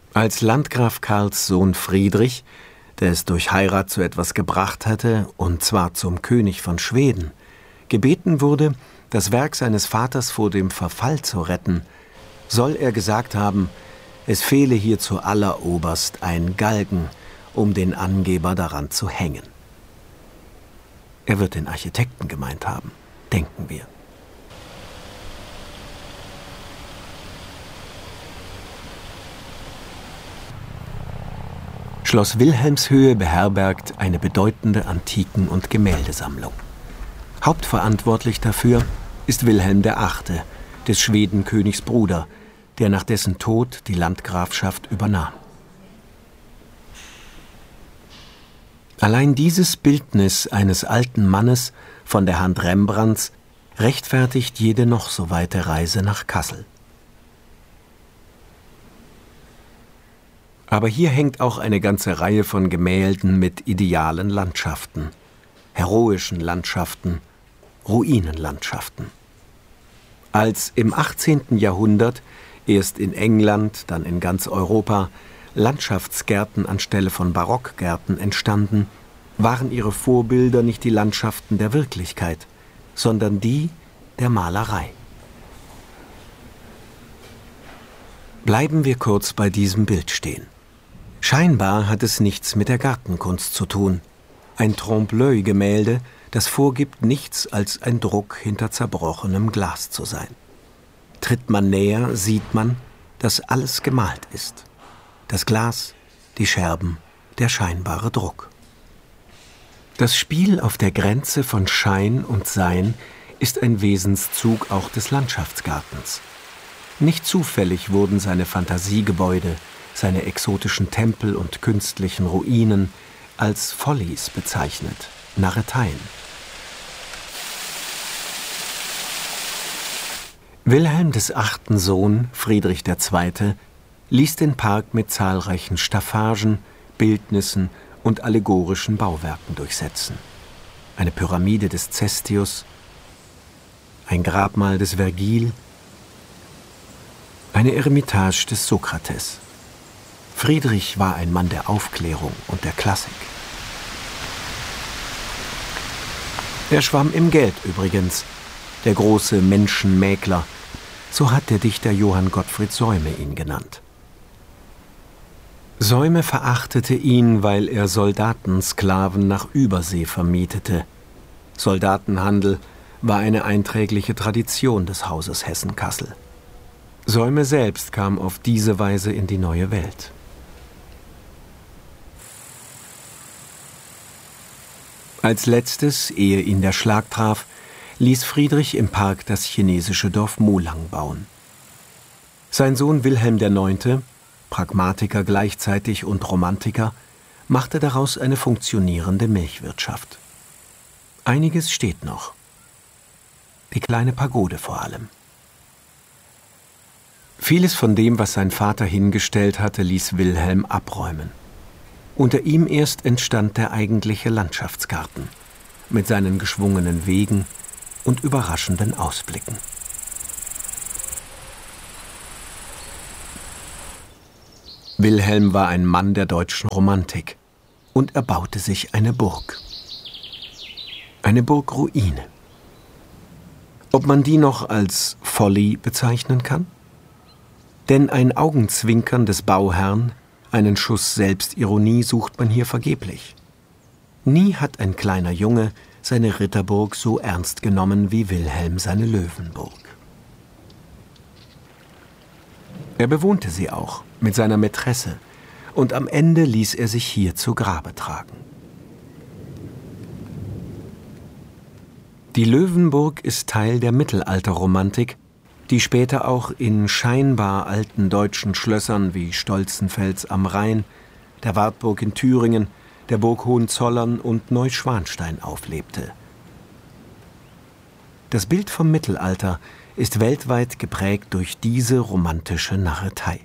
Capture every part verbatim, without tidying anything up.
Als Landgraf Karls Sohn Friedrich, der es durch Heirat zu etwas gebracht hatte, und zwar zum König von Schweden, gebeten wurde, das Werk seines Vaters vor dem Verfall zu retten, soll er gesagt haben, es fehle hier zu alleroberst ein Galgen, um den Angeber daran zu hängen. Er wird den Architekten gemeint haben, denken wir. Schloss Wilhelmshöhe beherbergt eine bedeutende Antiken- und Gemäldesammlung. Hauptverantwortlich dafür ist Wilhelm der Achte, des Schwedenkönigs Bruder, der nach dessen Tod die Landgrafschaft übernahm. Allein dieses Bildnis eines alten Mannes von der Hand Rembrandts rechtfertigt jede noch so weite Reise nach Kassel. Aber hier hängt auch eine ganze Reihe von Gemälden mit idealen Landschaften, heroischen Landschaften, Ruinenlandschaften. Als im achtzehnten Jahrhundert, erst in England, dann in ganz Europa, Landschaftsgärten anstelle von Barockgärten entstanden, waren ihre Vorbilder nicht die Landschaften der Wirklichkeit, sondern die der Malerei. Bleiben wir kurz bei diesem Bild stehen. Scheinbar hat es nichts mit der Gartenkunst zu tun. Ein Trompe-l'œil-Gemälde, das vorgibt, nichts als ein Druck hinter zerbrochenem Glas zu sein. Tritt man näher, sieht man, dass alles gemalt ist. Das Glas, die Scherben, der scheinbare Druck. Das Spiel auf der Grenze von Schein und Sein ist ein Wesenszug auch des Landschaftsgartens. Nicht zufällig wurden seine Fantasiegebäude, seine exotischen Tempel und künstlichen Ruinen als Follies bezeichnet, Narreteien. Wilhelm des Achten Sohn, Friedrich der Zweite, ließ den Park mit zahlreichen Staffagen, Bildnissen und allegorischen Bauwerken durchsetzen. Eine Pyramide des Cestius, ein Grabmal des Vergil, eine Eremitage des Sokrates. Friedrich war ein Mann der Aufklärung und der Klassik. Er schwamm im Geld übrigens, der große Menschenmäkler, so hat der Dichter Johann Gottfried Säume ihn genannt. Säume verachtete ihn, weil er Soldatensklaven nach Übersee vermietete. Soldatenhandel war eine einträgliche Tradition des Hauses Hessen-Kassel. Säume selbst kam auf diese Weise in die neue Welt. Als letztes, ehe ihn der Schlag traf, ließ Friedrich im Park das chinesische Dorf Molang bauen. Sein Sohn Wilhelm der Neunte, Pragmatiker gleichzeitig und Romantiker, machte daraus eine funktionierende Milchwirtschaft. Einiges steht noch. Die kleine Pagode vor allem. Vieles von dem, was sein Vater hingestellt hatte, ließ Wilhelm abräumen. Unter ihm erst entstand der eigentliche Landschaftsgarten mit seinen geschwungenen Wegen und überraschenden Ausblicken. Wilhelm war ein Mann der deutschen Romantik und er baute sich eine Burg. Eine Burgruine. Ob man die noch als Folly bezeichnen kann? Denn ein Augenzwinkern des Bauherrn, einen Schuss Selbstironie sucht man hier vergeblich. Nie hat ein kleiner Junge seine Ritterburg so ernst genommen wie Wilhelm seine Löwenburg. Er bewohnte sie auch mit seiner Mätresse und am Ende ließ er sich hier zu Grabe tragen. Die Löwenburg ist Teil der Mittelalterromantik, die später auch in scheinbar alten deutschen Schlössern wie Stolzenfels am Rhein, der Wartburg in Thüringen, der Burg Hohenzollern und Neuschwanstein auflebte. Das Bild vom Mittelalter ist weltweit geprägt durch diese romantische Narretei.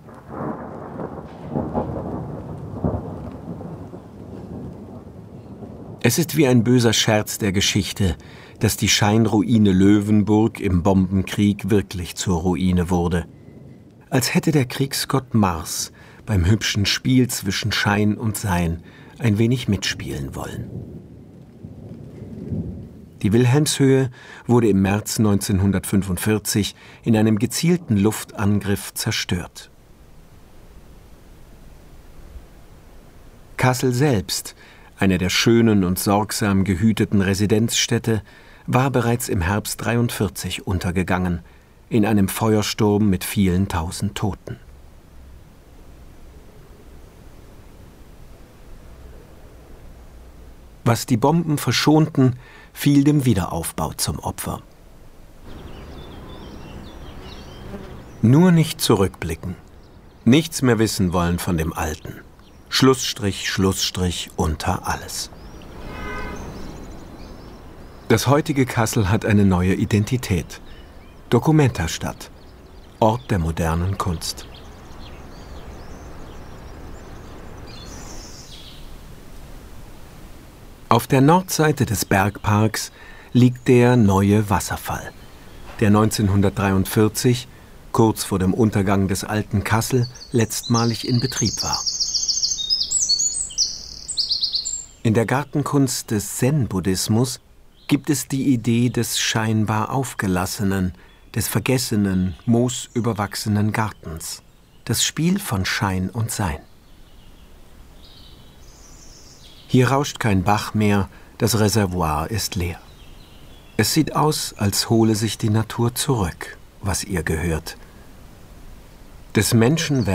Es ist wie ein böser Scherz der Geschichte, dass die Scheinruine Löwenburg im Bombenkrieg wirklich zur Ruine wurde. Als hätte der Kriegsgott Mars beim hübschen Spiel zwischen Schein und Sein ein wenig mitspielen wollen. Die Wilhelmshöhe wurde im März neunzehnhundertfünfundvierzig in einem gezielten Luftangriff zerstört. Kassel selbst, eine der schönen und sorgsam gehüteten Residenzstädte, war bereits im Herbst dreiundvierzig untergegangen, in einem Feuersturm mit vielen tausend Toten. Was die Bomben verschonten, fiel dem Wiederaufbau zum Opfer. Nur nicht zurückblicken, nichts mehr wissen wollen von dem Alten. Schlussstrich, Schlussstrich unter alles. Das heutige Kassel hat eine neue Identität. Documenta-Stadt, Ort der modernen Kunst. Auf der Nordseite des Bergparks liegt der Neue Wasserfall, der neunzehnhundertdreiundvierzig, kurz vor dem Untergang des alten Kassel, letztmalig in Betrieb war. In der Gartenkunst des Zen-Buddhismus gibt es die Idee des scheinbar aufgelassenen, des vergessenen, moosüberwachsenen Gartens, das Spiel von Schein und Sein. Hier rauscht kein Bach mehr, das Reservoir ist leer. Es sieht aus, als hole sich die Natur zurück, was ihr gehört. Des Menschen